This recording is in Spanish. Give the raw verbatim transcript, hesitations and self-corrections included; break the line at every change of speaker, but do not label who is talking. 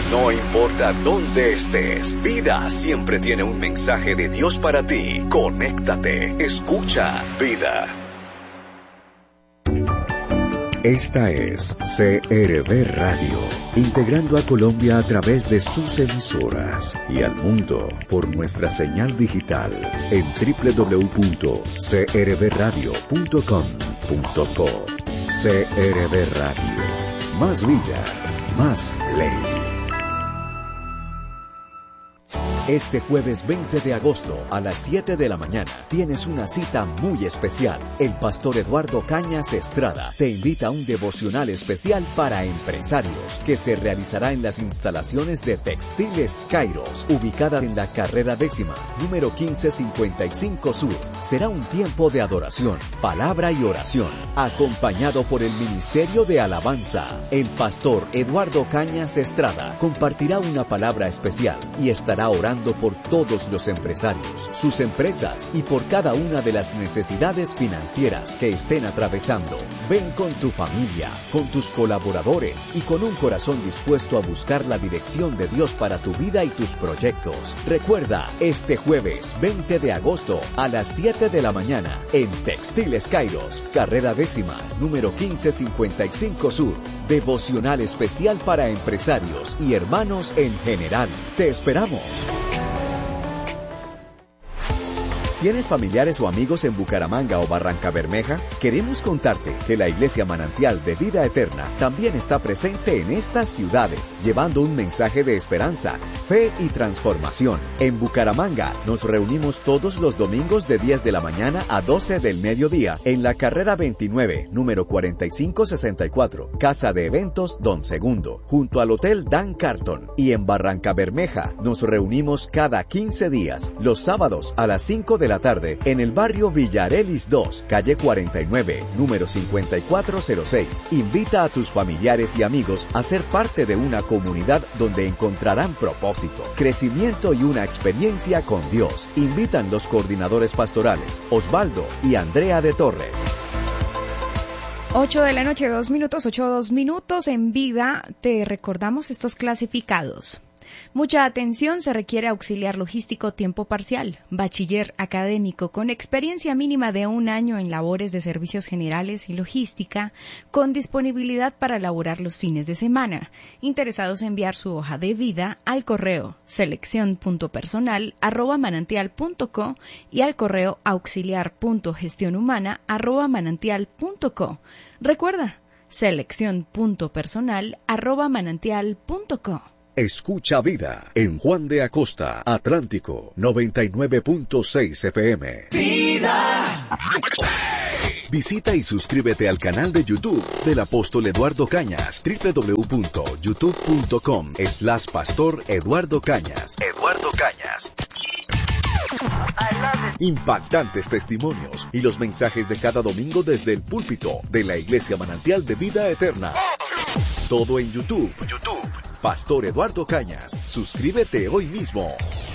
No importa dónde estés, Vida siempre tiene un mensaje de Dios para ti. Conéctate, escucha Vida. Esta es C R V Radio, integrando a Colombia a través de sus emisoras y al mundo por nuestra señal digital en doble u doble u doble u punto c r v radio punto com punto co. C R V Radio, más vida, más ley. Este jueves veinte de agosto a las siete de la mañana tienes una cita muy especial. El pastor Eduardo Cañas Estrada te invita a un devocional especial para empresarios que se realizará en las instalaciones de Textiles Kairos, ubicada en la carrera décima, número quince cincuenta y cinco Sur. Será un tiempo de adoración, palabra y oración, acompañado por el Ministerio de Alabanza. El pastor Eduardo Cañas Estrada compartirá una palabra especial y estará orando por todos los empresarios, sus empresas y por cada una de las necesidades financieras que estén atravesando. Ven con tu familia, con tus colaboradores y con un corazón dispuesto a buscar la dirección de Dios para tu vida y tus proyectos. Recuerda, este jueves veinte de agosto a las siete de la mañana en Textiles Kairos, carrera décima, número quince cincuenta y cinco Sur. Devocional especial para empresarios y hermanos en general. Te esperamos. ¿Tienes familiares o amigos en Bucaramanga o Barranca Bermeja? Queremos contarte que la Iglesia Manantial de Vida Eterna también está presente en estas ciudades, llevando un mensaje de esperanza, fe y transformación. En Bucaramanga nos reunimos todos los domingos de diez de la mañana a doce del mediodía en la carrera veintinueve, número cuarenta y cinco sesenta y cuatro, Casa de Eventos Don Segundo, junto al Hotel Dan Carton. Y en Barranca Bermeja nos reunimos cada quince días, los sábados a las cinco de la tarde en el barrio Villarelis dos, calle cuarenta y nueve, número cincuenta y cuatro cero seis. Invita a tus familiares y amigos a ser parte de una comunidad donde encontrarán propósito, crecimiento y una experiencia con Dios. Invitan los coordinadores pastorales Osvaldo y Andrea de Torres.
ocho de la noche, dos minutos, ocho, dos minutos en Vida. Te recordamos estos clasificados. Mucha atención, se requiere auxiliar logístico tiempo parcial, bachiller académico con experiencia mínima de un año en labores de servicios generales y logística, con disponibilidad para laborar los fines de semana. Interesados en enviar su hoja de vida al correo selección punto personal arroba manantial punto co y al correo auxiliar punto gestión humana arroba manantial punto co. Recuerda, selección punto personal arroba manantial punto co.
Escucha Vida en Juan de Acosta, Atlántico, noventa y nueve punto seis F M. ¡Vida! Visita y suscríbete al canal de YouTube del apóstol Eduardo Cañas, doble u doble u doble u punto youtube punto com slash pastor Eduardo Cañas. Eduardo Cañas. Impactantes testimonios y los mensajes de cada domingo desde el púlpito de la Iglesia Manantial de Vida Eterna. Todo en YouTube. YouTube. Pastor Eduardo Cañas. Suscríbete hoy mismo.